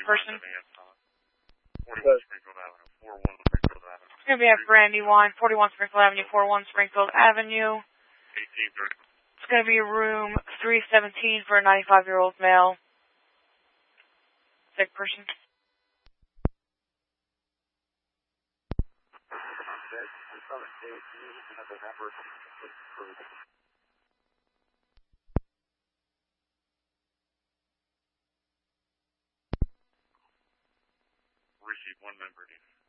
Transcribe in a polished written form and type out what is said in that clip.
person? 41 Springfield Avenue, 41 Springfield Avenue. It's going to be at Brandywine, 41 Springfield Avenue, 41 Springfield Avenue. 1830. It's going to be room 317 for a 95-year-old male. Sick person. Receive 1 member needed.